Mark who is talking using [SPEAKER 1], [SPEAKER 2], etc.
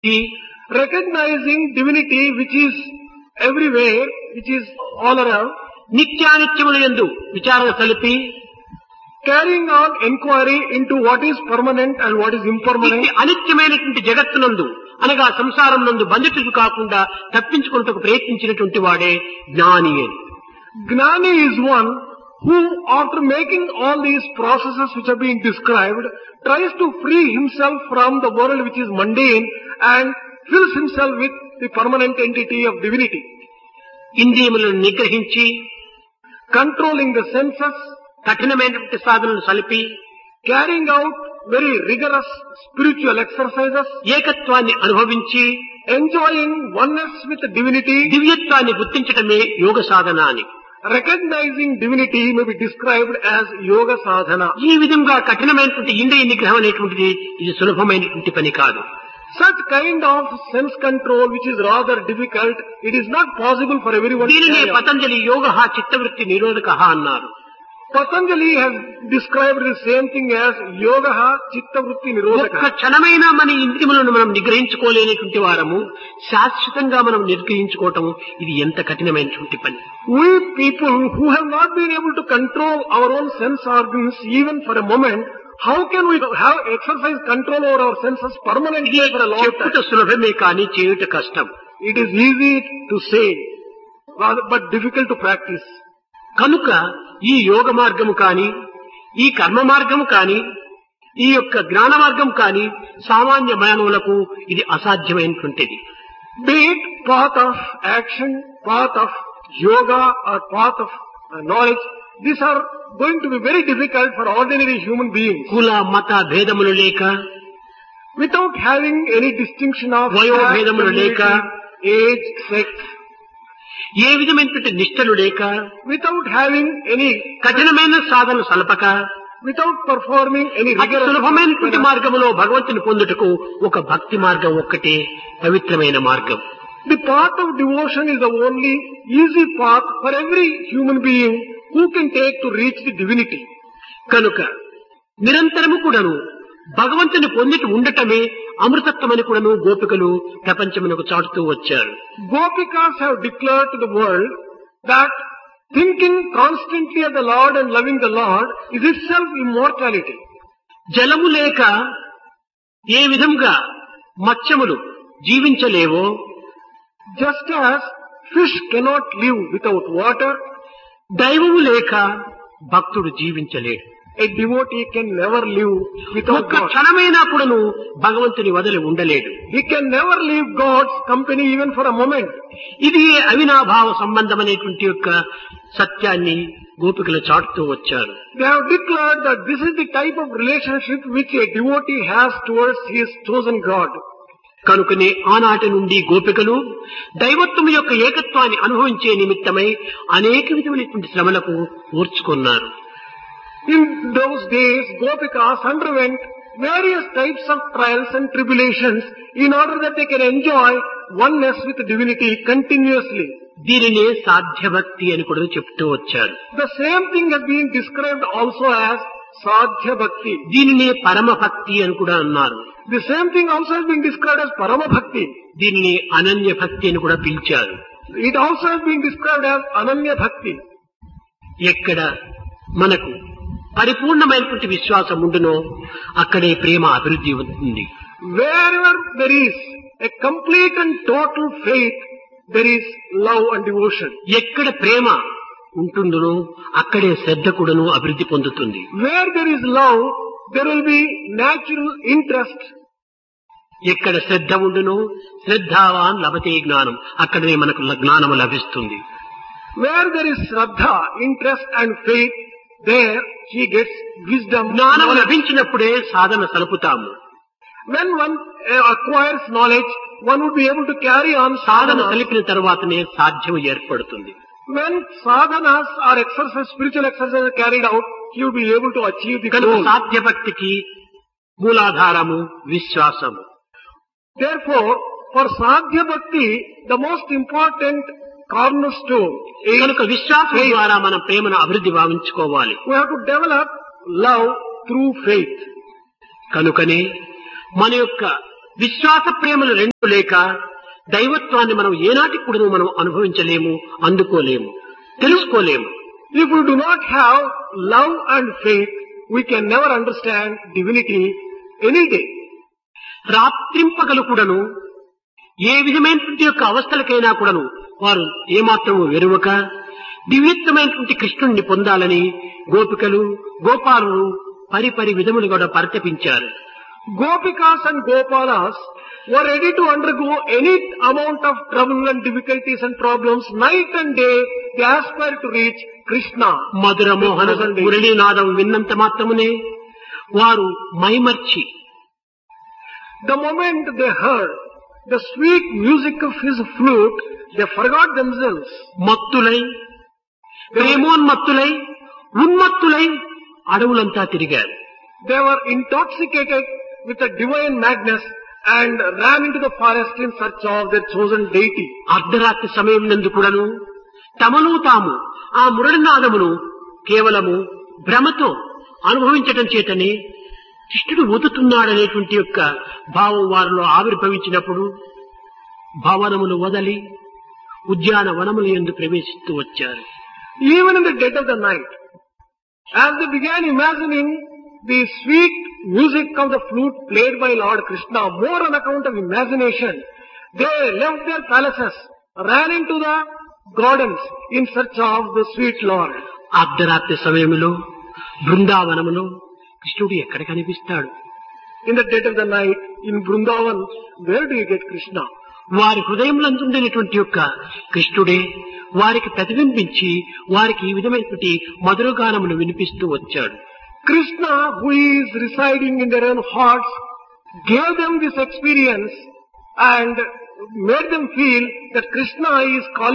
[SPEAKER 1] recognizing divinity which is everywhere, which is all around,
[SPEAKER 2] నిత్యానిత్యముల యందు విచారణ సలిపి
[SPEAKER 1] carrying on inquiry into what is permanent and what is impermanent.
[SPEAKER 2] ఇట్టి అనిత్యమైనటువంటి జగత్తునందు అనగా సంసారం నందు బంధితులు కాకుండా తప్పించుకున్నట్టుకు ప్రయత్నించినటువంటి వాడే జ్ఞాని అని.
[SPEAKER 1] Gnani is one who, after making all these processes which are being described, tries to free himself from the world which is mundane and fills himself with the permanent entity of divinity.
[SPEAKER 2] ఇంద్రియములను నిగ్రహించి
[SPEAKER 1] Controlling the senses,
[SPEAKER 2] కఠినమైనటువంటి సాధనలు సలిపి
[SPEAKER 1] carrying out very rigorous spiritual exercises,
[SPEAKER 2] ఏకత్వాన్ని అనుభవించి
[SPEAKER 1] enjoying oneness with divinity,
[SPEAKER 2] దివ్యత్వాన్ని గుర్తించటమే యోగ సాధన అని.
[SPEAKER 1] recognizing divinity may be described as yoga sadhana.
[SPEAKER 2] ఈ విధంగా కఠినమైనటువంటి ఇంద్రియ నిగ్రహం అనేటువంటిది ఇది సులభమైనటువంటి పని కాదు.
[SPEAKER 1] Such kind of sense control which is rather difficult, it is not possible for everyone to
[SPEAKER 2] దీనినే
[SPEAKER 1] carry out.
[SPEAKER 2] పతంజలి యోగ చిత్తవృత్తి నిరోధక అన్నారు.
[SPEAKER 1] Patanjali has described the same thing as yoga chitta vritti
[SPEAKER 2] ఒక్క
[SPEAKER 1] nirodhaka.
[SPEAKER 2] క్షణమైనా మన ఇంద్రియములను మనం నిగ్రహించుకోలేనటువంటి వారము శాశ్వతంగా మనం నిగ్రహించుకోవటం ఇది ఎంత కఠినమైనటువంటి పని.
[SPEAKER 1] We people who have not been able to control our own sense organs even for a moment, how can we have exercise control over our senses permanently for a long
[SPEAKER 2] చెప్పుట
[SPEAKER 1] time?
[SPEAKER 2] సులభమే కానీ చేయుట కష్టం.
[SPEAKER 1] It is easy to say, but difficult to practice.
[SPEAKER 2] కనుక ఈ యోగ మార్గము కాని ఈ కర్మ మార్గము కాని ఈ యొక్క జ్ఞాన మార్గం కాని సామాన్య మానవులకు ఇది అసాధ్యమైనటువంటిది.
[SPEAKER 1] Be it path of action, path of yoga or path of knowledge, these are going to be very difficult for ordinary human beings.
[SPEAKER 2] కుల మత భేదములు లేక
[SPEAKER 1] Without having any distinction of
[SPEAKER 2] వయోభేదములు లేక
[SPEAKER 1] age, sex,
[SPEAKER 2] ఏ విధమైనటువంటి నిష్టలు లేక
[SPEAKER 1] without having any,
[SPEAKER 2] కఠినమైన సాధన సలపక
[SPEAKER 1] without performing any
[SPEAKER 2] అతి
[SPEAKER 1] rigorous
[SPEAKER 2] సులభమైనటువంటి మార్గములో భగవంతుని పొందుటకు ఒక భక్తి మార్గం ఒక్కటే పవిత్రమైన మార్గం.
[SPEAKER 1] The path of devotion is the only easy path for every human being who can take to reach the divinity.
[SPEAKER 2] కనుక నిరంతరము కూడాను భగవంతుని పొందిటి ఉండటమే అమృతత్వమని కూడాను గోపికలు ప్రపంచమునకు చాటుతూ వచ్చారు.
[SPEAKER 1] Gopikas have declared to the world that thinking constantly of the Lord and loving the Lord is itself immortality.
[SPEAKER 2] జలము లేక ఏ విధంగా మత్స్యములు జీవించలేవో,
[SPEAKER 1] Just as fish cannot live without water,
[SPEAKER 2] దైవము లేక భక్తుడు జీవించలేడు.
[SPEAKER 1] a devotee can never live without
[SPEAKER 2] ఒక్క
[SPEAKER 1] God.
[SPEAKER 2] క్షణమైనా కూడాను భగవంతుని వదిలి ఉండలేడు.
[SPEAKER 1] He can never leave God's company even for a moment.
[SPEAKER 2] ఇది అవినాభావ సంబంధం అనేటువంటి యొక్క సత్యాన్ని గోపికలు చాటుతూ వచ్చారు.
[SPEAKER 1] They have declared that this is the type of relationship which a devotee has towards his chosen God.
[SPEAKER 2] కనుకనే ఆనాటి నుండి గోపికలు దైవత్వం యొక్క ఏకత్వాన్ని అనుభవించే నిమిత్తమై అనేక విధమైనటువంటి శ్రమలకు ఓర్చుకున్నారు.
[SPEAKER 1] In those days, Gopikas underwent various types of trials and tribulations in order that they can enjoy oneness with divinity continuously.
[SPEAKER 2] దీనినే సాధ్యభక్తి అని కూడా చెప్తూ వచ్చారు.
[SPEAKER 1] The same thing has been described also as Sadhya Bhakti.
[SPEAKER 2] దీనినే పరమ భక్తి అని కూడా అన్నారు.
[SPEAKER 1] The same thing also has been described as Parama Bhakti.
[SPEAKER 2] దీనిని అనన్య భక్తి అని కూడా పిలిచారు.
[SPEAKER 1] It also has been described as Ananya Bhakti.
[SPEAKER 2] ఎక్కడ మనకు పరిపూర్ణమైనటువంటి విశ్వాసం ఉండునో అక్కడే ప్రేమ అభివృద్ధి ఉంటుంది.
[SPEAKER 1] Wherever there is a complete and total faith, there is love and devotion.
[SPEAKER 2] ఎక్కడ ప్రేమ ఉంటుందో అక్కడే శ్రద్ధ కూడాను అభివృద్ధి పొందుతుంది.
[SPEAKER 1] Where there is love, there will be natural interest.
[SPEAKER 2] ఎక్కడ శ్రద్ధ ఉండునో శ్రద్ధావాన్ లభతే జ్ఞానం, అక్కడనే మనకు జ్ఞానము లభిస్తుంది.
[SPEAKER 1] Where there is Shraddha, interest and faith, there he gets wisdom.
[SPEAKER 2] జ్ఞానం
[SPEAKER 1] knowledge.
[SPEAKER 2] లభించినప్పుడే Sadhana సలుపుతాము.
[SPEAKER 1] When one acquires knowledge, one would be able to carry on
[SPEAKER 2] Sadhana
[SPEAKER 1] sadhana.
[SPEAKER 2] కలిపిన తర్వాతనే సాధ్యం ఏర్పడుతుంది.
[SPEAKER 1] When sadhanas or exercise, spiritual exercises are carried out, he will be able to achieve the
[SPEAKER 2] కనుక
[SPEAKER 1] goal.
[SPEAKER 2] సాధ్య భక్తికి మూలాధారము విశ్వాసము.
[SPEAKER 1] Therefore, for Sadhya Bhakti, the most important cornerstone is
[SPEAKER 2] కనుక విశ్వాసం ద్వారా మనం ప్రేమను అభివృద్ధి భావించుకోవాలి.
[SPEAKER 1] we have to develop love through faith.
[SPEAKER 2] కనుకనే మన యొక్క విశ్వాస ప్రేమలు రెండు లేక దైవత్వాన్ని మనం ఏనాటికి కూడా మనం అనుభవించలేము, అందుకోలేము, తెలుసుకోలేము.
[SPEAKER 1] If we do not have love and faith, we can never understand divinity any day.
[SPEAKER 2] రాత్రింపగలు కూడాను ఏ విధమైనటువంటి యొక్క అవస్థలకైనా కూడాను వారు ఏమాత్రము వెరువక దివ్యత్వమైనటువంటి కృష్ణుణ్ణి పొందాలని గోపికలు గోపాలులు పరిపరి విధములు కూడా పరితపించారు.
[SPEAKER 1] Gopikas and Gopalas were ready to undergo any amount of trouble and difficulties and problems. Night and day they aspired to reach Krishna.
[SPEAKER 2] మధుర మోహన మురళీనాదం విన్నంత మాత్రమునే వారు మైమర్చి
[SPEAKER 1] The moment they heard the sweet music of his flute, they forgot themselves.
[SPEAKER 2] మత్తులై ప్రేమోన్మత్తులై ఉన్మత్తులై అడవులంతా తిరిగారు.
[SPEAKER 1] They were intoxicated with a divine madness and ran into the forest in search of their chosen deity.
[SPEAKER 2] అర్ధరాత్రి సమయం నందు కూడాను తమను తాము ఆ మురళినాదమును కేవలము భ్రమతో అనుభవించటం చేతనే కృష్ణుడు ఊదుతున్నాడనేటువంటి యొక్క భావం వారిలో ఆవిర్భవించినప్పుడు భవనములు వదలి ఉద్యానవనముల యందు ప్రవేశిస్తూ వచ్చారు.
[SPEAKER 1] Even in the dead of the night, as they began imagining the sweet music of the flute played by Lord Krishna, more on account of imagination, they left their palaces, ran into the gardens in search of the sweet Lord.
[SPEAKER 2] అర్ధరాత్రి సమయంలో బృందావనములో కృష్ణుడు ఎక్కడ కనిపిస్తాడు?
[SPEAKER 1] In the dead of the night, in Vrindavan, where do you get Krishna?
[SPEAKER 2] వారి హృదయంలందుండేటువంటి యొక్క కృష్ణుడే వారికి ప్రతిబింబించి వారికి ఈ విధమైనటువంటి మధురగానములు వినిపిస్తూ వచ్చాడు.
[SPEAKER 1] Krishna, who is residing in their own hearts, gave them this experience and made them feel that Krishna is calling